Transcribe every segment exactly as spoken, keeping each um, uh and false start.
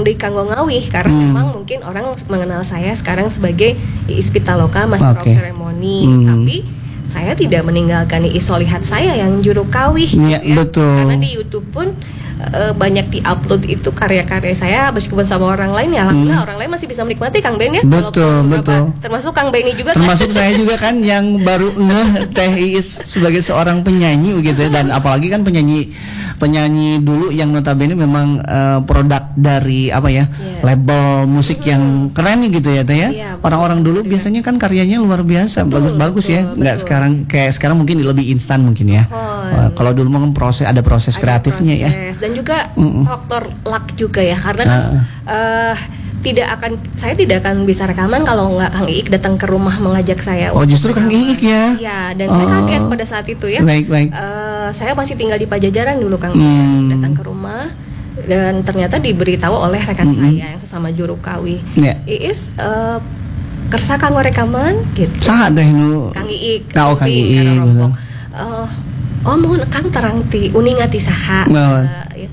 di Kanggo Ngawih karena hmm. memang mungkin orang mengenal saya sekarang sebagai Iis Pitaloka, Master okay. of Ceremony, hmm. tapi saya tidak meninggalkan Iis Solihat saya yang juru kawih ya, gitu ya. Betul. Karena di YouTube pun Uh, banyak diupload itu karya-karya saya meskipun sama orang lain ya alhamdulillah hmm. orang lain masih bisa menikmati Kang Ben ya. Betul, betul. Termasuk Kang Benny juga. Termasuk kan? saya juga kan yang baru ngeh Teh Iis sebagai seorang penyanyi begitu dan apalagi kan penyanyi penyanyi dulu yang notabene memang uh, produk dari apa ya yeah. label musik hmm. yang keren gitu ya Teh ya. Yeah, orang-orang dulu yeah. biasanya kan karyanya luar biasa, bagus-bagus ya. Nggak sekarang kayak sekarang mungkin lebih instan mungkin ya. Oh, uh, kalau dulu memang proses ada proses ada kreatifnya proses. ya. Dan juga mm-mm. faktor luck juga ya karena kan uh. Uh, tidak akan saya tidak akan bisa rekaman kalau nggak Kang Iik datang ke rumah mengajak saya. Oh justru Kang Iik ya? Iya dan oh. saya kaget pada saat itu ya. Baik baik. Uh, saya masih tinggal di Pajajaran dulu Kang Iik hmm. datang ke rumah dan ternyata diberitahu oleh rekan mm-hmm. saya yang sesama juru kawih. Yeah. Iis uh, kersa kanggo rekaman gitu. Saha deh nu Kang Iik. Tahu Kang Iik. Uh, oh mohon Kang terang ti uningati saha. No. Uh, ya.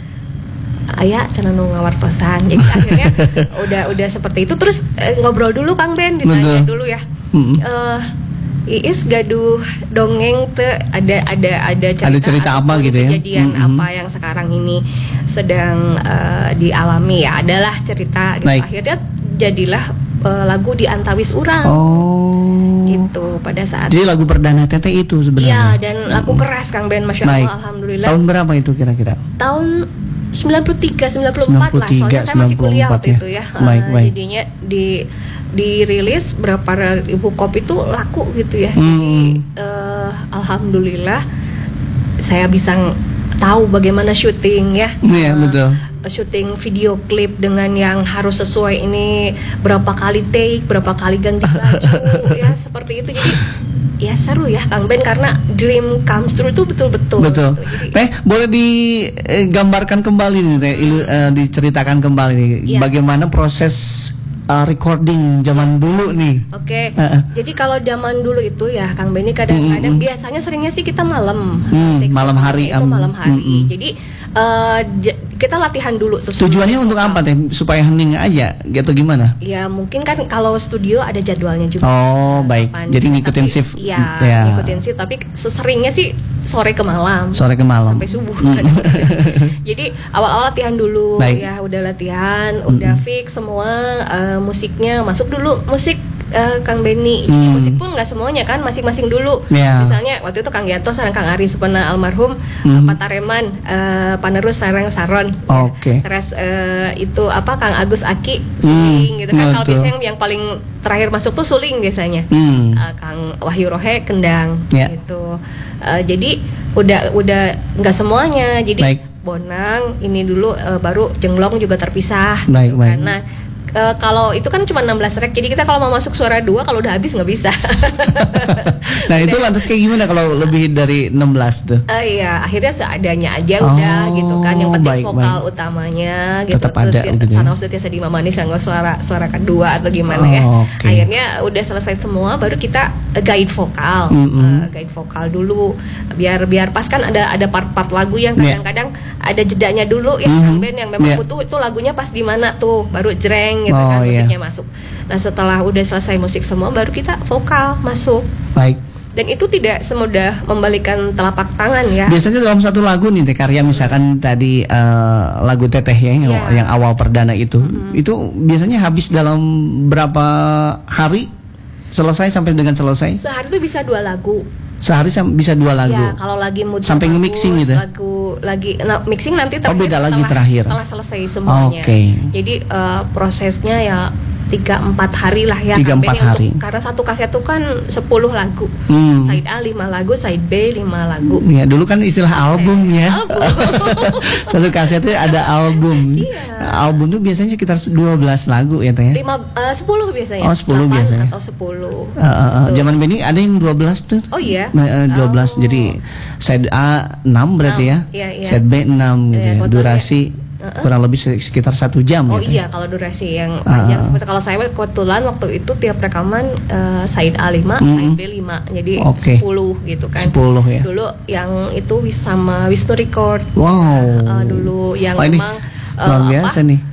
Aya cenah nu ngawartosan. Jadi akhirnya udah udah seperti itu terus eh, ngobrol dulu Kang Ben ditanya Betul. dulu ya. Mm-hmm. Uh, Iis gaduh dongeng te ada ada ada cerita, ada cerita apa gitu ya? Kejadian mm-hmm. apa yang sekarang ini sedang uh, dialami ya adalah cerita gitu. Akhirnya jadilah uh, lagu di Antawis Urang. Oh. Gitu pada saat. Jadi lagu perdana Teteh itu sebenarnya. Iya dan lagu keras Kang Ben Masya Baik. Allah alhamdulillah. Tahun berapa itu kira-kira? Tahun sembilan puluh tiga, sembilan puluh empat lah, soalnya saya masih kuliah waktu ya. itu ya. Baik, uh, baik. Jadinya di dirilis berapa ribu kopi itu laku gitu ya. Hmm. Jadi uh, alhamdulillah saya bisa tahu bagaimana syuting ya. Iya, uh, betul. Syuting video klip dengan yang harus sesuai ini berapa kali take, berapa kali ganti baju ya seperti itu. Jadi ya seru ya Kang Ben karena dream comes true itu betul-betul. Betul. Gitu. Jadi, Teh boleh digambarkan kembali nih Teh, hmm. uh, diceritakan kembali nih ya. Bagaimana proses uh, recording zaman dulu nih. Oke. Okay. Uh-uh. Jadi kalau zaman dulu itu ya Kang Benny kadang-kadang mm-hmm. biasanya seringnya sih kita malam. Hmm, malam hari. Itu malam hari. Mm-hmm. Jadi uh, j- kita latihan dulu tuh. Tujuannya untuk apa Teh? Supaya hening aja gitu gimana? Ya mungkin kan kalau studio ada jadwalnya juga. Oh, baik. Kapan. Jadi ngikutin tapi, shift. Iya, ya. ngikutin shift tapi seringnya sih sore ke malam. Sore ke malam. Sampai subuh mm. kan. Jadi awal-awal latihan dulu baik. Ya, udah latihan, mm. udah fix semua uh, musiknya, masuk dulu musik Uh, Kang Benny, hmm. musik pun nggak semuanya kan, masing-masing dulu. Yeah. Misalnya waktu itu Kang Gianto sareng Kang Ari Supena almarhum, hmm. Pak Tareman, uh, Panerus sareng Saron. Oke. Okay. Terus uh, itu apa Kang Agus Aki suling hmm. gitu kan. Kalau biasanya yang paling terakhir masuk tuh suling biasanya. Hmm. Uh, Kang Wahyu Rohe kendang yeah. gitu. Uh, jadi udah udah nggak semuanya. Jadi baik. Bonang ini dulu uh, baru jenglong juga terpisah. Baik, gitu, baik. Karena Uh, kalau itu kan cuma enam belas track, jadi kita kalau mau masuk suara dua kalau udah habis nggak bisa. Nah itu lantas kayak gimana kalau lebih dari enam belas tuh? Uh, iya, akhirnya seadanya aja udah oh, gitu kan. Yang penting baik, vokal baik. utamanya gitu. Tetap ada gitu. Sana Ustitia Sedih Manis yang suara suara kedua atau gimana oh, ya. Okay. Akhirnya udah selesai semua, baru kita uh, guide vokal, mm-hmm. uh, guide vokal dulu. Biar biar pas kan ada ada part-part lagu yang kadang-kadang yeah. ada jedanya dulu ya, mm-hmm. band yang memang yeah. butuh itu lagunya pas di mana tuh, baru jreng gitu oh, kan musiknya yeah. masuk. Nah setelah udah selesai musik semua baru kita vokal masuk. Baik. Dan itu tidak semudah membalikan telapak tangan ya. Biasanya dalam satu lagu nih Teh, karya misalkan tadi uh, lagu Teteh ya yang, yeah. yang awal perdana itu, mm-hmm. itu biasanya habis dalam berapa hari selesai sampai dengan selesai? Sehari itu bisa dua lagu. Sehari bisa dua lagu. Ya, kalau lagi mood sampai nge-mixing gitu. Lagu lagi nah, mixing nanti terakhir. Oh, beda lagi setelah, terakhir. Setelah selesai semuanya. Okay. Jadi uh, prosesnya ya tiga empat hari lah ya. tiga empat hari. Untuk, karena satu kaset itu kan sepuluh lagu. Hmm. Side A lima lagu, side B lima lagu. Ya, dulu kan istilah album ya. Album. Satu kaset itu ada album. Iya. Album tuh biasanya sekitar dua belas lagu ya Teh. lima uh, sepuluh biasanya. Oh, sepuluh biasanya. Atau sepuluh. Uh, uh, uh, zaman Benny ada yang dua belas tuh. Oh iya. Nah, uh, dua belas. Oh. Jadi side A enam berarti enam. Ya. Iya, iya. Side B enam gitu iya, ya. Durasi Uh-uh. kurang lebih sekitar satu jam. Oh gitu. iya, kalau durasi yang panjang uh. seperti kalau saya kebetulan waktu itu tiap rekaman uh, side A lima, mm-hmm. side B lima, jadi okay. sepuluh gitu kan. sepuluh ya. Dulu yang itu sama Wisnu Record. Wow. Uh, dulu yang oh, memang uh, luar biasa apa, nih.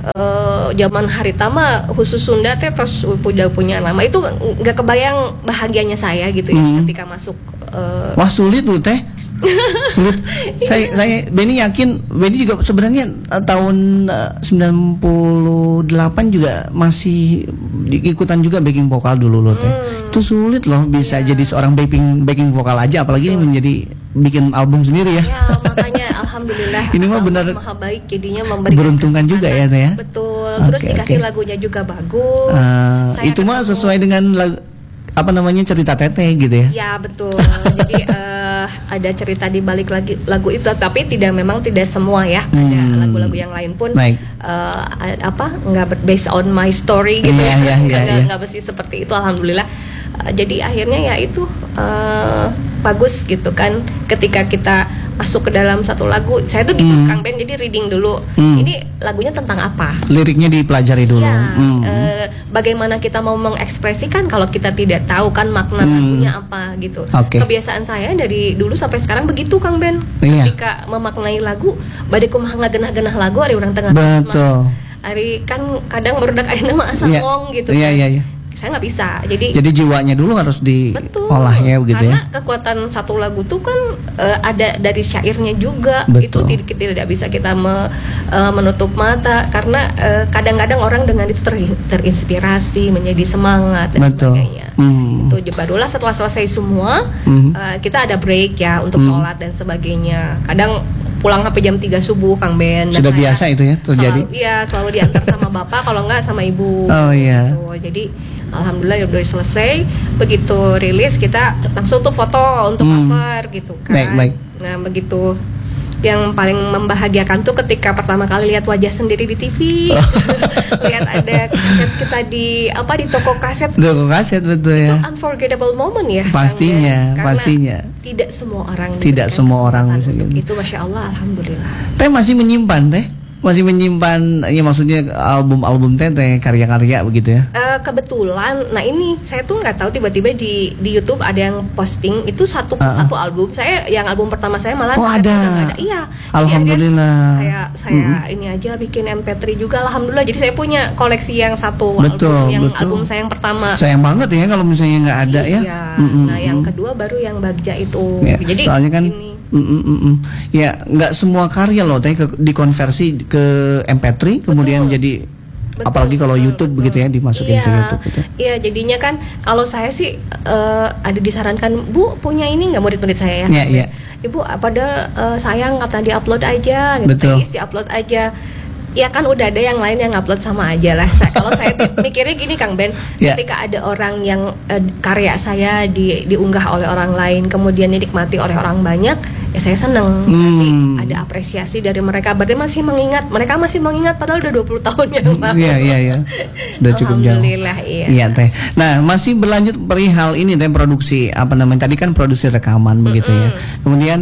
uh, zaman hari tama khusus Sunda teh terus udah punya nama itu nggak kebayang bahagianya saya gitu ya hmm. ketika masuk. Uh, Wah sulit tuh teh. Sulit. saya saya Benny yakin Benny juga sebenarnya uh, tahun uh, sembilan puluh delapan juga masih ikutan juga backing vokal dulu loh teh. Hmm. Itu sulit loh bisa yeah. jadi seorang backing backing vokal aja apalagi ini menjadi bikin album sendiri ya. Ya makanya alhamdulillah. Ini mah benar maha baik jadinya memberikan beruntungan juga ya teh ya. Betul. Terus okay, dikasih okay. lagunya juga bagus. Uh, itu mah sesuai dengan lagu apa namanya cerita Teteh gitu ya? Ya betul. Jadi uh, ada cerita di balik lagi lagu itu, tapi tidak memang tidak semua ya. Hmm. Ada lagu-lagu yang lain pun uh, apa nggak based on my story gitu yeah, ya. Yeah, yeah, nggak yeah. nggak mesti seperti itu. Alhamdulillah. Uh, jadi akhirnya ya itu uh, bagus gitu kan. Ketika kita masuk ke dalam satu lagu, saya tuh gitu hmm. Kang Ben, jadi reading dulu. Hmm. Ini lagunya tentang apa? Liriknya dipelajari dulu. Ya, hmm. e, bagaimana kita mau mengekspresikan kalau kita tidak tahu kan makna hmm. lagunya apa gitu. Okay. Kebiasaan saya dari dulu sampai sekarang begitu Kang Ben. Iya. Ketika memaknai lagu, badai kumaha genah-genah lagu hari orang tengah. Betul. Hari kan kadang barudak ayeuna mah asa ngong gitu. Iya, iya, iya. Saya nggak bisa, jadi jadi jiwanya dulu harus diolah ya begitu ya. Karena kekuatan satu lagu tuh kan uh, ada dari syairnya juga. Betul. Itu tidak, tidak bisa kita me, uh, menutup mata karena uh, kadang-kadang orang dengan itu ter, terinspirasi menjadi semangat dan Betul. sebagainya. Hmm. Itu barulah setelah selesai semua hmm. uh, kita ada break ya untuk hmm. sholat dan sebagainya. Kadang pulang sampai jam tiga subuh Kang Ben. Sudah biasa itu ya terjadi. Iya selalu diantar sama bapak kalau enggak sama ibu. Oh iya. Gitu. Jadi alhamdulillah udah selesai. Begitu rilis kita langsung tuh foto untuk hmm. cover gitu kan. Baik, baik. Nah begitu yang paling membahagiakan tuh ketika pertama kali lihat wajah sendiri di T V. Oh. Lihat ada kaset kita di apa di toko kaset. Toko kaset betul ya. Itu unforgettable moment ya. Pastinya, kan? pastinya. Tidak semua orang. Tidak semua orang bisa gitu. Itu masya Allah alhamdulillah. Teh masih menyimpan teh. Masih menyimpan, ya maksudnya album-album Teteh, karya-karya begitu ya? Uh, kebetulan, nah ini saya tuh nggak tahu tiba-tiba di di YouTube ada yang posting itu satu uh-uh. satu album. Saya yang album pertama saya malah oh ada. ada. Iya. Alhamdulillah. Saya saya mm-hmm. ini aja bikin M P tiga juga alhamdulillah. Jadi saya punya koleksi yang satu betul, album yang betul. album saya yang pertama. Sayang banget ya kalau misalnya nggak ada iya. ya. Mm-hmm. Nah yang kedua baru yang Bagja itu. Ya, Jadi soalnya kan. ini, Mm, mm, mm, mm. Ya nggak semua karya loh teh ke, dikonversi ke M P tiga kemudian betul. Jadi betul, apalagi kalau betul, YouTube betul. Begitu ya dimasukin iya, ke YouTube gitu. Iya jadinya kan kalau saya sih uh, ada disarankan Bu punya ini nggak murid-murid saya ya. Iya, iya. Ibu padahal uh, sayang kata di-upload aja gitu. Betul. Di-upload aja. Ya kan udah ada yang lain yang upload sama aja lah. Kalau saya mikirnya gini Kang Ben, yeah. ketika ada orang yang uh, karya saya di, diunggah oleh orang lain, kemudian dinikmati oleh orang banyak, ya saya seneng. Hmm. Nanti ada apresiasi dari mereka. Berarti masih mengingat, mereka masih mengingat padahal udah dua puluh tahun yang lalu. Iya iya iya. Sudah cukup jauh. Alhamdulillah iya. Iya teh. Nah masih berlanjut perihal ini teh produksi apa namanya tadi kan produksi rekaman mm-hmm. begitu ya. Kemudian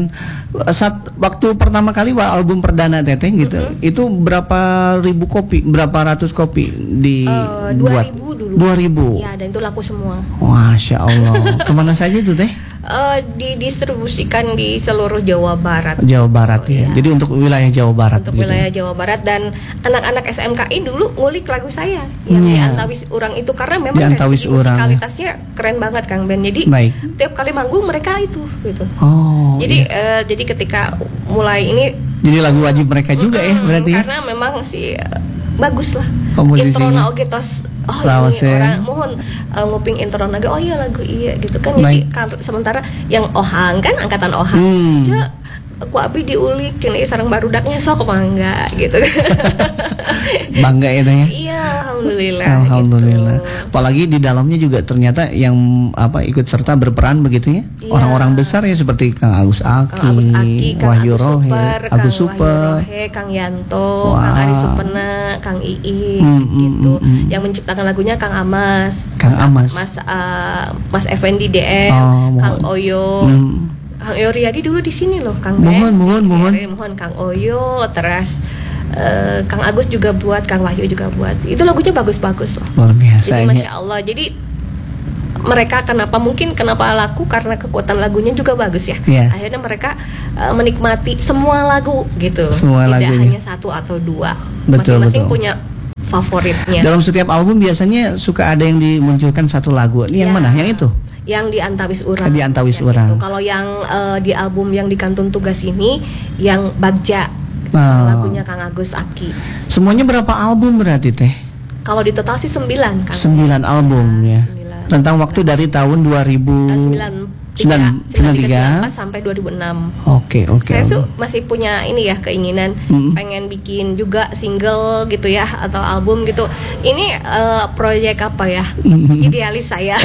saat waktu pertama kali album perdana Teteh gitu, mm-hmm. itu berapa ribu kopi, berapa ratus kopi dibuat? Dua ribu dulu. Dua ribu. Ya dan itu laku semua. Masya Allah. Kemana saja itu teh? Uh, didistribusikan di seluruh Jawa Barat. Jawa Barat oh, ya. ya. Jadi untuk wilayah Jawa Barat. Untuk gitu. Wilayah Jawa Barat dan anak-anak S M K I dulu ngulik lagu saya yang yeah. di Antawis Urang itu karena memang dari segi musikalitasnya ya. Keren banget Kang Ben. Jadi Baik. tiap kali manggung mereka itu gitu. Oh. Jadi iya. uh, jadi ketika mulai ini. Jadi lagu wajib mereka juga mm, ya berarti. Karena ya? Memang sih uh, bagus lah. Komposisinya. Intro oge tos. Oh Lawas ini ya. orang mohon uh, nguping intro naga. Oh iya lagu iya gitu kan. Jadi kan, sementara yang Ohang kan angkatan Ohang. Hmm. Cek aku abi diulik cini sareng barudaknya sok bangga gitu. Bangga itu ya. Iya alhamdulillah. Alhamdulillah. Gitu. Apalagi di dalamnya juga ternyata yang apa ikut serta berperan begitu ya. Iya. Orang-orang besar ya seperti Kang Agus Aki, Kang Agus Aki, Kang Wahyu Rohe, Agus Super, Kang Yanto, wow. Kang Ari Supena, Kang Ii hmm, gitu. Hmm, hmm. Yang menciptakan lagunya Kang Amas, Kang Mas, Amas, Mas uh, Mas Effendi D M, oh, Kang Oyo. Hmm. Kang Oyo Riyadi dulu di sini loh, Kang. Mohon, mohon, mohon. Mohon Kang Oyo, terus uh, Kang Agus juga buat, Kang Wahyu juga buat. Itu lagunya bagus-bagus loh. Luar biasa. Jadi masya Allah. Jadi mereka kenapa mungkin kenapa laku karena kekuatan lagunya juga bagus ya. Yeah. Akhirnya mereka uh, menikmati semua lagu gitu. Semua Tidak lagunya. hanya satu atau dua. Betul, masing-masing betul. punya favoritnya. Dalam setiap album biasanya suka ada yang dimunculkan satu lagu. Ini yang Ya. mana? Yang itu? Yang di Antawis Urang. Di Antawis Yang Urang. itu. Kalau yang uh, di album yang di Kantun Tugas ini, yang Bagja, Oh. lagunya Kang Agus Aki. Semuanya berapa album berarti teh? Kalau di total sih sembilan, Kang. Sembilan album ya. Sembilan. Rentang waktu dari tahun dua ribu Uh, sembilan. sembilan- sembilan tiga. sampai dua ribu enam. Oke, oke. Saya tuh masih punya ini ya keinginan Mm. pengen bikin juga single gitu ya atau album gitu. Ini uh, proyek apa ya? Mm. Idealis saya.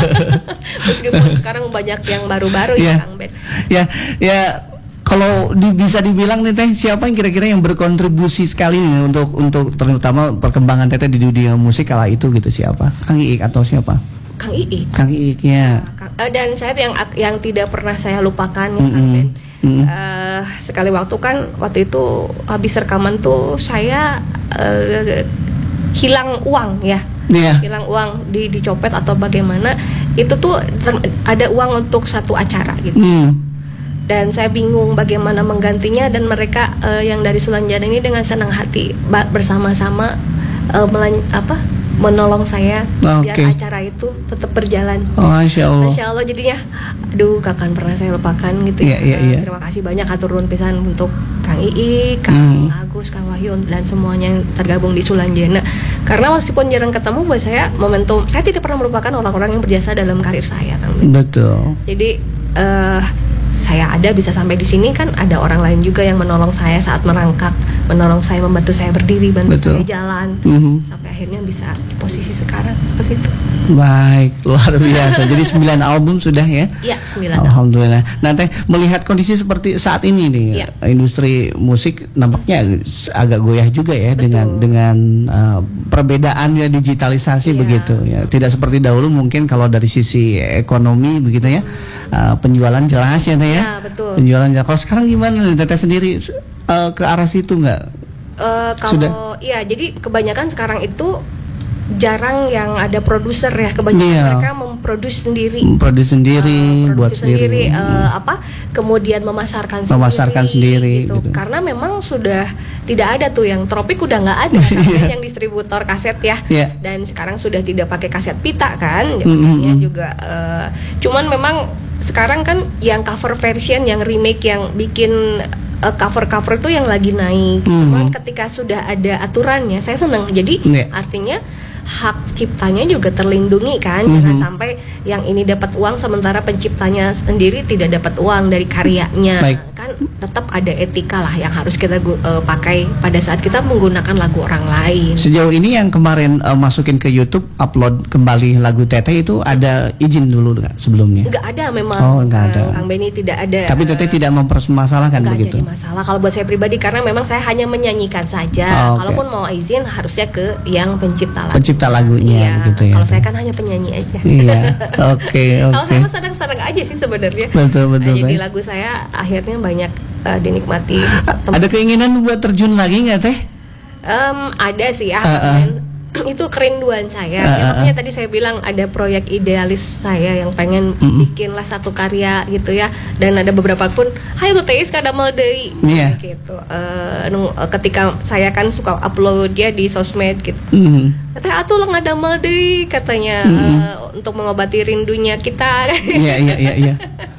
Meskipun sekarang banyak yang baru-baru Ya. ya Kang Ben. Ya, ya. Kalau di, bisa dibilang nih teh, siapa yang kira-kira yang berkontribusi sekali nih untuk untuk terutama perkembangan teteh di dunia musik kala itu gitu, siapa? Kang Iik atau siapa? Kang Ii. Kang Iik ya. Kang- eh, dan saya yang yang tidak pernah saya lupakan ya Kang Mm-mm. Ben. Mm. Eh, sekali waktu kan waktu itu habis rekaman tuh saya eh, hilang uang ya. Iya. Hilang uang di dicopet atau bagaimana, itu tuh ter- ada uang untuk satu acara gitu. Hmm. Dan saya bingung bagaimana menggantinya, dan mereka eh, yang dari Sulanjana ini dengan senang hati ba- bersama-sama eh, melan- apa menolong saya biar Oke. acara itu tetap berjalan. Oh, Masya Allah. Masya Allah, jadinya aduh kapan pernah saya lupakan gitu Iya, iya, Eh, iya. Terima kasih banyak atur nuhun pisan untuk Kang Ii, Hmm. Kang Agus, Kang Wahyu dan semuanya yang tergabung di Sulanjana. Karena meskipun jarang ketemu, buat saya momentum, saya tidak pernah melupakan orang-orang yang berjasa dalam karir saya, Kang Ben. Betul. Jadi eh saya ada bisa sampai di sini kan ada orang lain juga yang menolong saya saat merangkak, menolong saya, membantu saya berdiri, bantu Betul. saya jalan Mhm. sampai akhirnya bisa di posisi sekarang seperti itu. Baik, luar biasa. Jadi sembilan album sudah ya. Iya, sembilan tahun. Alhamdulillah. Nah, teh melihat kondisi seperti saat ini nih, Iya. industri musik nampaknya ag- agak goyah juga ya. Betul. dengan dengan uh, perbedaan ya, digitalisasi Iya. begitu ya. Tidak seperti dahulu mungkin kalau dari sisi ekonomi begitu ya. Uh, penjualan jelas ya teh ya. Ya, betul. Penjualan jelas. Kalau sekarang gimana nih teteh sendiri, uh, ke arah situ nggak? Eh, Sudah. kalau iya, jadi kebanyakan sekarang itu jarang yang ada produser ya, kebanyakan Iya. mereka memproduksi sendiri. Produksi sendiri, Eh, buat produksi sendiri. eh, apa kemudian memasarkan Memasarkan sendiri, gitu. gitu. Karena memang sudah tidak ada tuh yang tropik, udah nggak ada kan, yang distributor kaset ya. Iya. Dan sekarang sudah tidak pakai kaset pita kan, Mm, jadinya mm, mm. juga eh, cuman memang sekarang kan yang cover version, yang remake, yang bikin eh, cover-cover itu yang lagi naik. Mm. Cuman ketika sudah ada aturannya, saya senang. Jadi Iya. artinya hak ciptanya juga terlindungi kan, Mhm. jangan sampai yang ini dapat uang sementara penciptanya sendiri tidak dapat uang dari karyanya. Baik. Kan tetap ada etika lah yang harus kita gu- eh, pakai pada saat kita menggunakan lagu orang lain. Sejauh ini yang kemarin uh, masukin ke YouTube, upload kembali lagu Teteh itu ada izin dulu nggak sebelumnya? Nggak ada memang. Oh, nggak ada. Kang Benny tidak ada. Tapi Teteh eh, tidak mempermasalahkan nggak begitu. jadi masalah kalau buat saya pribadi, karena memang saya hanya menyanyikan saja. Oh, oke. Kalaupun mau izin harusnya ke yang pencipta lagu. Pencipta lagunya Iya, begitu ya. kalau saya kan hanya penyanyi aja. Iya. Oke, Kalau oke. saya mah sedang-sedang aja sih sebenarnya. Betul, betul, Nah, jadi baik. lagu saya akhirnya banyak eh, dinikmati. Ada keinginan buat terjun lagi nggak Teh? Em, ada sih ya. Ah, ah. Dan itu kerinduan saya. Ah, Ya, ah, makanya tadi saya bilang ada proyek idealis saya yang pengen Mm-mm. bikinlah satu karya gitu ya. Dan ada beberapa pun, "Hai lu teis kada mal deui." Iya. Gitu. Eh, nu- eh, ketika saya kan suka upload dia di sosmed gitu. Hmm. Katanya atuh lo ngadamel deui katanya, Mm-mm. eh, untuk mengobati rindunya kita. Iya, iya, iya, iya.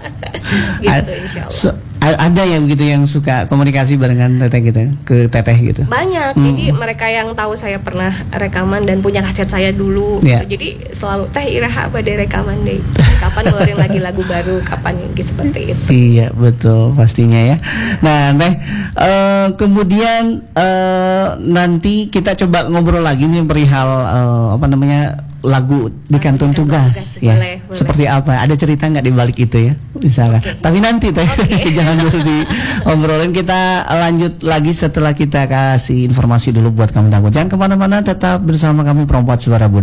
Gitu, A- insya Allah. so- a- ada yang begitu yang suka komunikasi barengan Teteh gitu, ke Teteh gitu. Banyak, Hmm. jadi mereka yang tahu saya pernah rekaman dan punya kaset saya dulu, Iya. gitu. Jadi selalu teh iraha pada rekaman deh, kapan ngeluarin lagi lagu baru, kapan yang gitu, seperti itu. Iya betul pastinya ya. Nah Teh, eh, kemudian eh, nanti kita coba ngobrol lagi nih perihal eh, apa namanya lagu di kantun Kantun tugas, Tugas, ya. boleh, boleh. Seperti apa? Ada cerita nggak di balik itu ya? Misalkan. Tapi nanti Teh, Oke. jangan dulu diobrolin. Kita lanjut lagi setelah kita kasih informasi dulu buat kamu. Jangan kemana-mana, tetap bersama kami Perempuan Suara Budi.